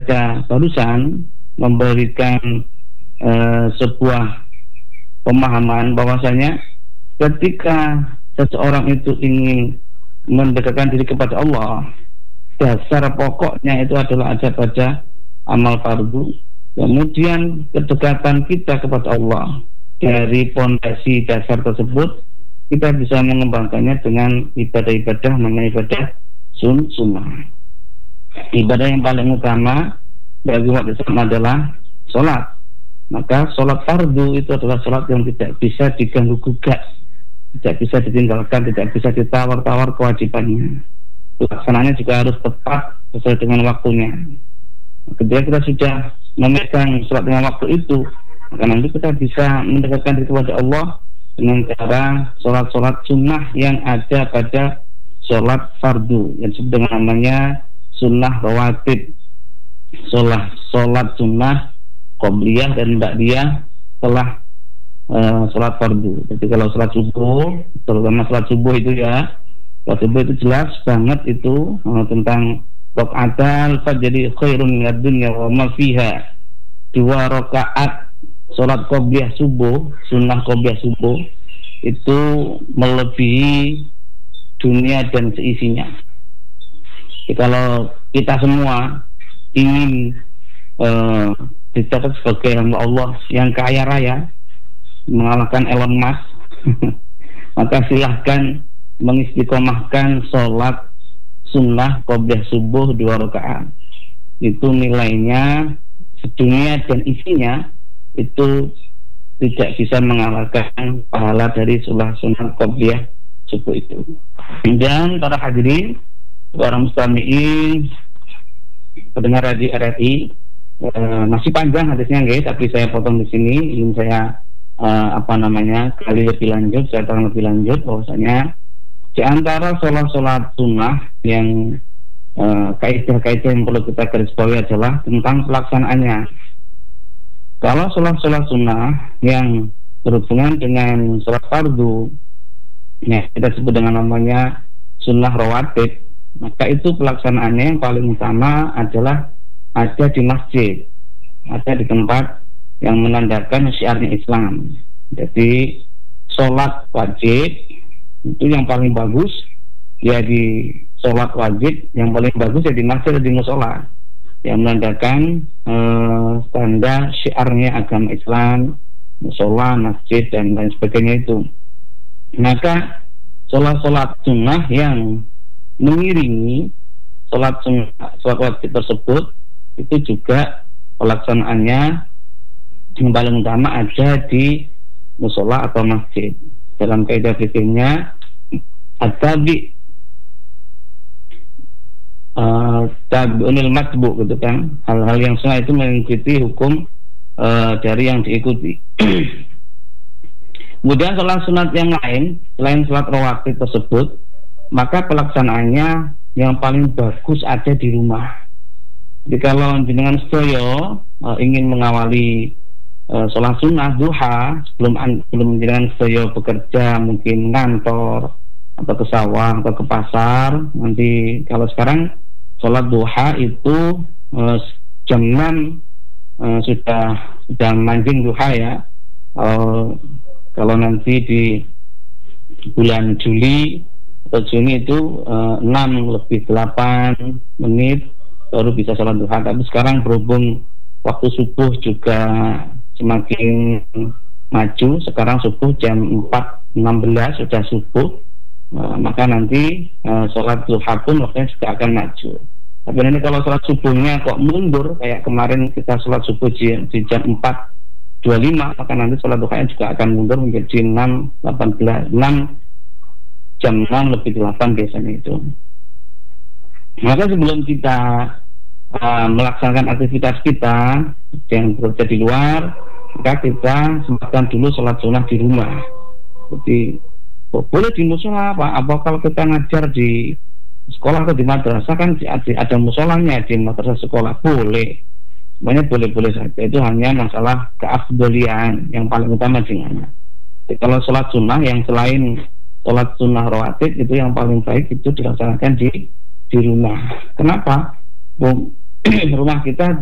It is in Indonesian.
baca barusan memberikan sebuah pemahaman bahwasanya ketika seseorang itu ingin mendekatkan diri kepada Allah, dasar pokoknya itu adalah ada pada amal fardu. Kemudian kedekatan kita kepada Allah dari pondasi dasar tersebut, kita bisa mengembangkannya dengan ibadah-ibadah namanya ibadah sunnah. Ibadah yang paling utama bagi umat Islam adalah sholat. Maka sholat fardu itu adalah sholat yang tidak bisa diganggu gugat, tidak bisa ditinggalkan, tidak bisa ditawar-tawar kewajibannya. Pelaksananya juga harus tepat sesuai dengan waktunya. Ketika kita sudah memegang sholat dengan waktu itu, maka nanti kita bisa mendekatkan diri kepada Allah dengan cara sholat-sholat sunnah yang ada pada sholat fardu, yang disebut dengan namanya sunnah rawatib. Sholat sunnah qobliyah dan ba'diyah setelah sholat fardu. Jadi kalau sholat subuh, terutama sholat subuh itu ya, sholat subuh itu jelas banget itu tentang rakaatul fajri khairun minad dunya wa ma fiha. 2 rakaat sholat qobliyah subuh, sunnah qobliyah subuh itu melebihi dunia dan seisinya. Jadi kalau kita semua ingin dicatat sebagai hamba Allah yang kaya raya, mengalahkan Elon Musk, maka silahkan mengistiqomahkan sholat sunnah qobliyah subuh 2 rakaat. Itu nilainya sedunia dan isinya itu tidak bisa mengalahkan pahala dari sholat sunnah qobliyah subuh itu. Dan para hadirin, para mustami'in, pendengar radio RRI, masih panjang hadisnya guys, tapi saya potong di sini. Ingin saya kali lebih lanjut, saya terang lebih lanjut bahwasanya di antara sholat sunnah yang kaidah-kaidah yang perlu kita garis bawahi adalah tentang pelaksanaannya. Kalau sholat sunnah yang berhubungan dengan sholat fardu, ya kita sebut dengan namanya sunnah rawatib, maka itu pelaksanaannya yang paling utama adalah ada di masjid, ada di tempat yang menandakan syiarnya Islam. Jadi sholat wajib itu yang paling bagus ya di sholat wajib, yang paling bagus ya di masjid atau di musola yang menandakan tanda syiarnya agama Islam, musola, masjid dan lain sebagainya itu. Maka sholat sunnah yang mengiringi sholat wajib tersebut itu juga pelaksanaannya yang paling utama ada di musola atau masjid. Dalam kaidah fikihnya tabi'unil matbu gitu kan, hal-hal yang sunnah itu mengikuti hukum dari yang diikuti. Kemudian sholat sunat yang lain selain sholat rawatib tersebut, maka pelaksanaannya yang paling bagus ada di rumah. Jadi kalau dengan sedaya ingin mengawali sholat sunnah duha sebelum dengan sedaya bekerja, mungkin kantor atau ke sawah atau ke pasar, nanti kalau sekarang sholat duha itu jam 6 sudah manjing duha ya. Kalau nanti di bulan Juli atau Juni itu 6:08 baru bisa sholat duha. Tapi sekarang berhubung waktu subuh juga semakin maju, sekarang subuh jam 4:16 sudah subuh, maka nanti sholat duha pun waktunya juga akan maju. Tapi nanti kalau sholat subuhnya kok mundur kayak kemarin kita sholat subuh di jam 4:25, maka nanti sholat duhanya juga akan mundur menjadi 6:08 biasanya itu. Maka sebelum kita melaksanakan aktivitas kita yang bekerja di luar, maka kita sempatkan dulu sholat sunnah di rumah. Jadi boleh di musola apa kalau kita ngajar di sekolah atau di madrasah kan ada musolanya di madrasah sekolah, boleh, semuanya boleh-boleh saja. Itu hanya masalah keafdolian yang paling utama dengan. Jadi kalau sholat sunnah yang selain sholat sunnah rawatib itu yang paling baik itu dilaksanakan di rumah. Kenapa? Rumah kita